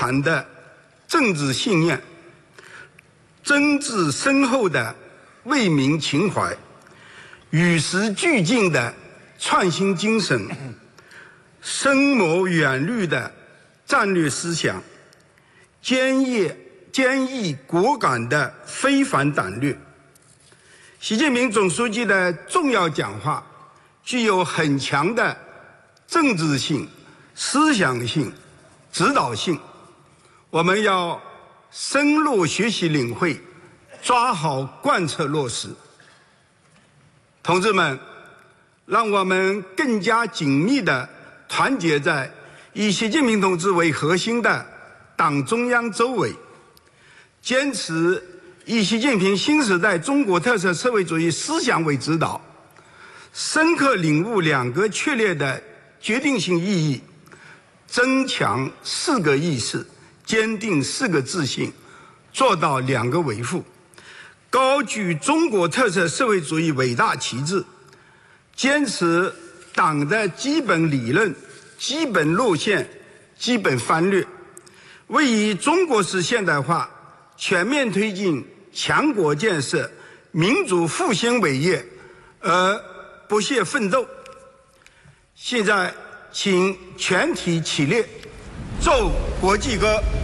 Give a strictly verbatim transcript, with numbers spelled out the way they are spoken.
坦的政治信念，真挚深厚的为民情怀，与时俱进的创新精神，深谋远虑的战略思想，坚毅坚毅果敢的非凡胆略。习近平总书记的重要讲话具有很强的政治性、思想性、指导性，我们要深入学习领会，抓好贯彻落实。同志们，让我们更加紧密地团结在以习近平同志为核心的党中央周围，坚持以习近平新时代中国特色社会主义思想为指导，深刻领悟两个确立的决定性意义，增强四个意识，坚定四个自信，做到两个维护，高举中国特色社会主义伟大旗帜，坚持党的基本理论、基本路线、基本方略，为以中国式现代化全面推进强国建设、民主复兴伟业而不懈奋斗。现在，请全体起立，奏国际歌。